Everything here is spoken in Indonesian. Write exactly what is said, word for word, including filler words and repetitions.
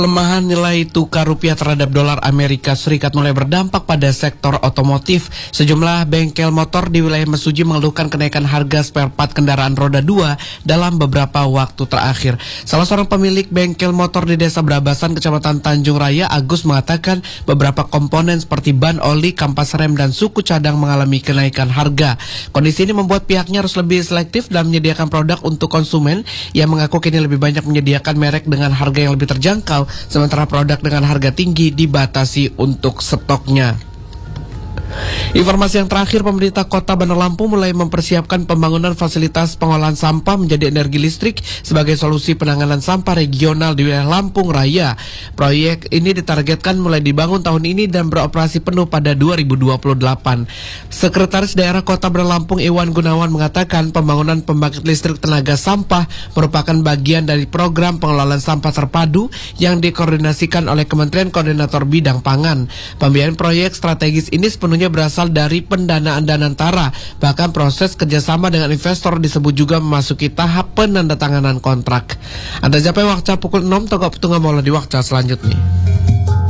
Pelemahan nilai tukar rupiah terhadap dolar Amerika Serikat mulai berdampak pada sektor otomotif. Sejumlah bengkel motor di wilayah Mesuji mengeluhkan kenaikan harga spare part kendaraan roda dua dalam beberapa waktu terakhir. Salah seorang pemilik bengkel motor di Desa Brabasan, Kecamatan Tanjung Raya, Agus, mengatakan beberapa komponen seperti ban, oli, kampas rem, dan suku cadang mengalami kenaikan harga. Kondisi ini membuat pihaknya harus lebih selektif dalam menyediakan produk untuk konsumen. Ia mengaku kini lebih banyak menyediakan merek dengan harga yang lebih terjangkau, sementara produk dengan harga tinggi dibatasi untuk stoknya. Informasi yang terakhir, pemerintah Kota Bandar Lampung mulai mempersiapkan pembangunan fasilitas pengolahan sampah menjadi energi listrik sebagai solusi penanganan sampah regional di wilayah Lampung Raya. Proyek ini ditargetkan mulai dibangun tahun ini dan beroperasi penuh pada dua ribu dua puluh delapan. Sekretaris Daerah Kota Bandar Lampung Iwan Gunawan mengatakan pembangunan pembangkit listrik tenaga sampah merupakan bagian dari program pengelolaan sampah terpadu yang dikoordinasikan oleh Kementerian Koordinator Bidang Pangan. Pembiayaan proyek strategis ini sepenuhnya berasal dari pendanaan Danantara. Bahkan proses kerjasama dengan investor disebut juga memasuki tahap penandatanganan kontrak. Anda capai waktu pukul enam, Togok Petungan Mola di waktu selanjutnya.